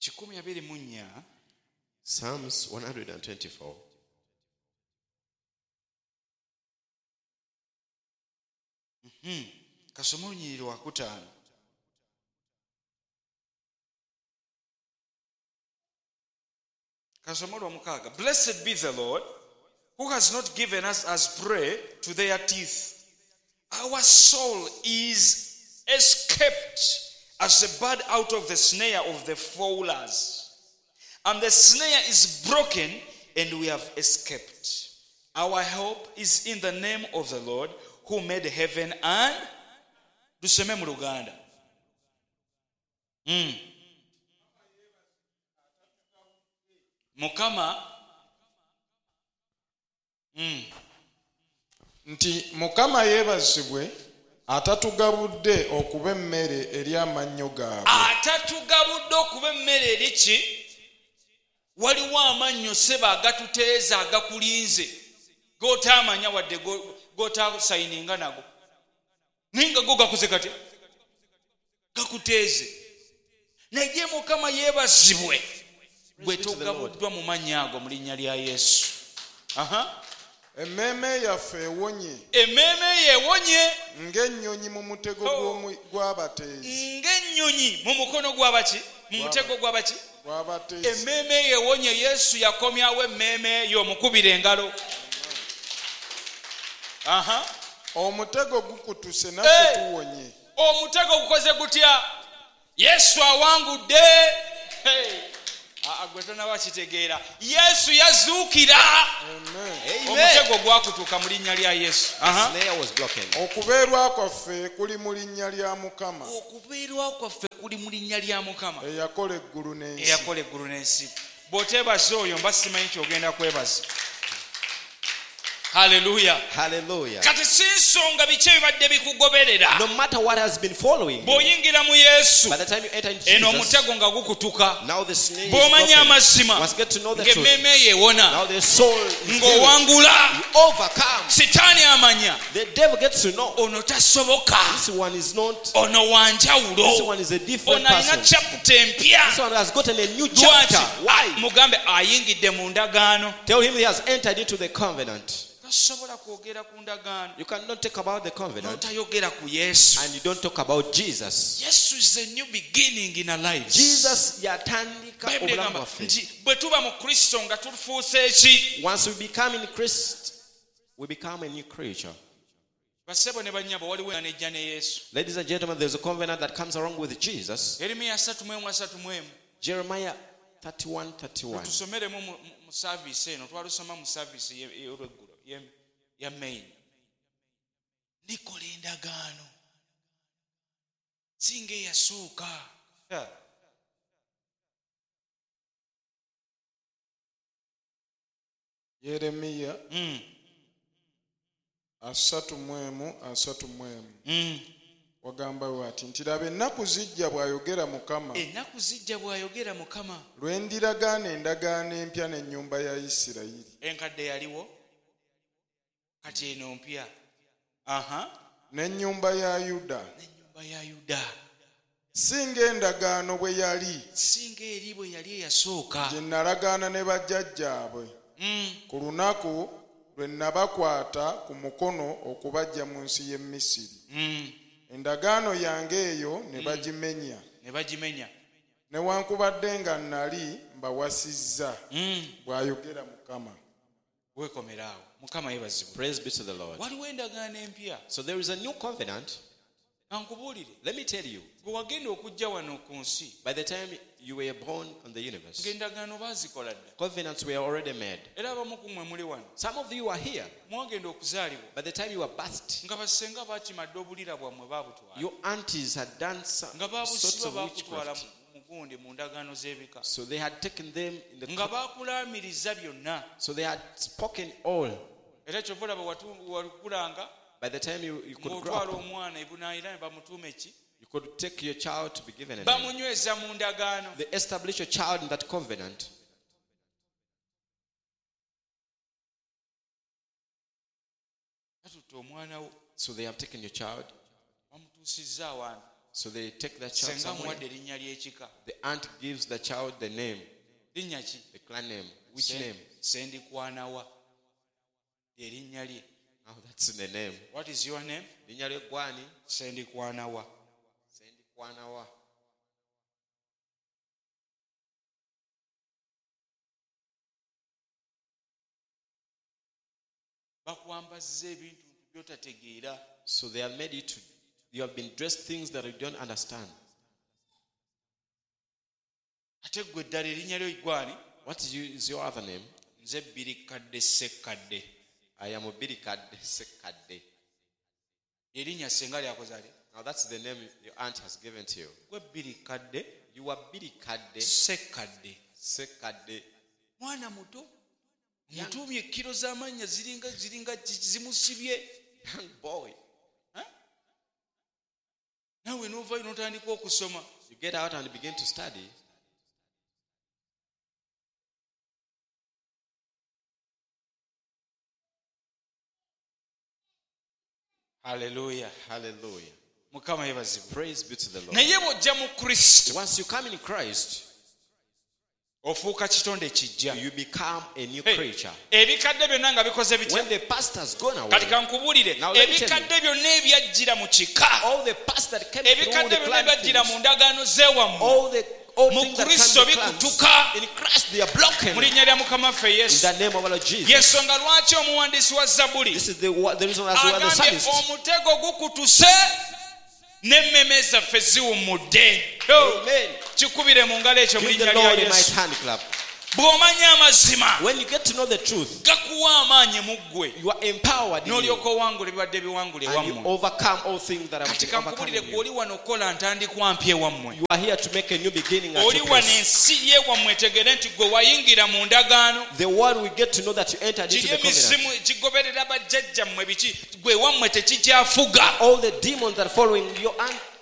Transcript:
Psalms 124. Kasoma olunyiriri wakutaano. Kasoma olwomukaaga. Blessed be the Lord, who has not given us as prey to their teeth. Our soul is escaped as a bird out of the snare of the fowlers. And the snare is broken, and we have escaped. Our hope is in the name of the Lord, who made heaven and... Tuseme mu Luganda. Mukama nti Mukama yeebazibwe atatugabudde okuba emmere eri amannyo gaabwe. Atatugabudde okuba emmere eri ki? Waliwo amannyo seba agatuteeza agakulinze g'otaamanya wadde g'otaasayininga nago. Ninga go gakoze kati gakuteeze. Naye Mukama yeebazibwe bwe togabuddwa mu mannya ago mu linnya lya Yesu. Emmeeme yaffe ewonye. Emmeeme yeewonye ng'ennyonyi mu mutego gw'abateezi. Ng'ennyonyi mu mukono gw'abaki? Mu mutego gw'abaki? Gw'abateezi. Emmeeme yeewonye. Yesu yakomyawo emmeeme eyo, mukubire engalo. Omutego gukutuse naffe tuwonye. Omutego gukoze gutya? Yesu awangudde. Gwe tonaba kitegeera. Yesu yazuukira. Omutego gwakutuuka mu linnya lya Yesu. Okubeerwa kwaffe kuli mu linnya lya Mukama. Okubeerwa kwaffe kuli mu linnya lya Mukama eyakola eggulu n'ensi. Eyakola eggulu n'ensi. Bw'oteebaza oyo mba simanyi ky'ogenda kwebaza. Hallelujah. Hallelujah. Kati si nsonga biki ebibadde bikugoberera. No matter what has been following you, bw'oyingira mu Yesu, by the time you enter in eno Jesus, omutego nga gukutuka. now the snare is Bw'omanya broken. amazima, Once get to know the truth, ng'emmeeme yeewona, now the soul is healed. ng'owangula, You overcome. sitaani amanya The devil gets to know ono tasoboka, this one is not, ono this wanjawulo, one is a different ono alina person. chapter empya. This one has gotten a new Lwaki? chapter. Why? Mugambe ayingidde mu ndagaano. Tell him he has entered into the covenant. Tasobola kwogera ku ndagaano You cannot talk about the covenant n'otayogera ku Yesu. and you don't talk about Jesus. Yesu is a new beginning in our lives. Jesus yatandika Bayibuli obulamu egamba bwaffe. nti bwe tuba mu Kristo nga tufuuse eki? Once we become in Christ, we become a new creature. Bassebo ne bannyabo waliwo enejja ne Yesu. Ladies and gentlemen, there's a covenant that comes along with Jesus. Yeremiya 31:31. Jeremiah 31:31. Tusomeremu mu service eno, twalusoma mu service y'olweggulo ya main. Ndikola endagaano singa eyasooka. Yeremiya 31:31. Wagamba wati nti laba ennaku zijja bw'ayogera Mukama. Ennaku zijja bw'ayogera Mukama. Lwe ndiragaana endagaano empya n'ennyumba ya Isirayiri. Enkadde yaliwo, kati eno mpya. N'ennyumba ya Yuda. N'ennyumba ya Yuda. Singa endagaano bwe yali. Singa eri bwe yali eyasooka. Gye nalagaana ne bajjajjaabwe. Ku lunaku lwe nabakwata ku mukono okubaggya mu nsi y'e Misiri. Endagaano yange eyo ne bagimenya. Ne bagimenya. Newankubadde nga nali mbawasizza. Bw'ayogera Mukama. Weekomeraawo. Mukama yeebazibwe. Praise be to the Lord. Waliwo endagaano empya. So there is a new covenant. Ankubuulire. Let me tell you, gwe wagenda okujja wano ku nsi, by the time you were born on the universe, ng'endagaano baazikola dda. covenants were already made. Era abamu ku mmwe muli wano. Some of you are here. Mwagenda okuzaalibwa. By the time you were birthed, Nga basenga baakimadde obulira bwammwe baabutwala. your aunties had done some Nga sorts baabusiba of baakutwala witchcraft. mu gundi mu ndagaano z'ebika. So they had taken them in the Nga baakulaamiriza byonna. so they had spoken all. Era kyova olaba wakulanga By the time you could grow ng'otwala up, omwana ebunaayira ne bamutuuma eki? you could take your child to be given a name. Bamunyweza mu ndagaano. They establish your child in that covenant. Batutte omwana wo, So they have taken your child. bamutuusizza awantu. So they take the child senga somewhere. muwadde erinnya ly'ekika. The aunt gives the child the name, Linnya ki? the clan name. Which name? Sendikwana erinnya lye. Oh, that's the name. What is your name? Linnya lye gwani? Sendikwana. Sendikwana. Bakwambazza ebintu by'otategeera. So they have made you to, you have been dressed things that you don't understand. Ate ggwe eddala erinnya lyo gwani? What is your other name? Nze Birikadde Ssekkadde. I am Birikadde Ssekkadde. Erinnya senga lyakoze ate. Now that's the name your aunt has given to you. Gwe Birikadde You are Birikadde Ssekkadde. Ssekkadde. Mwana muto. Mutumye kilo z'amannya ziringa zimusibye. Young boy. Naawe n'ovaayo n'otandika okusoma. You get out and begin to study. Hallelujah. Hallelujah. Mukama yebazibwe. Praise be to the Lord. Naye bw'ojja mu Kristo Once you come in Christ, ofuuka kitonde kijja. you become a new Hey, creature. ebikadde byonna nga bikoze bitya? When the past has gone away, Kati kankubuulire, Now let me tell you. ebikadde byonna ebyajjira mu kika, all the past that came through ebikadde the byonna clan ebyajjira things, mu ndagaano z'ewammwe, all mu things that Kristo come to bikutuka. in Christ they are broken. Mu linnya lya Mukama waffe In Yesu. the name of our Lord Jesus. Yensonga lwaki omuwandiisi wa Zabbuli This is the reason as well as the agambye psalmist. omutego gukutuse n'emmeme zaffe ziwummudde. Yo, Amen. kikubire mu ngalo ekyo mu Give the linnya lya Lord a mighty Yesu. hand clap. Bw'omanya amazima When you get to know the truth, gakuwa amaanyi mu ggwe you are empowered in you, n'olyoka owangula ebibadde biwangula and you ewammwe. overcome all things that have Kati been overcome kankubulire in gwe you. oli wano okukola ntandikwa mpya ewammwe. You are here to make a new beginning at Oli your wano place. ensi y'ewammwe etegere nti gwe wayingira mu ndagaano. The world will get to know that you entered into Kiri the covenant. emisimu gigoberera bajjajjammwe biki gwe ewammwe tekikyafuga. All the demons that are following your aunt,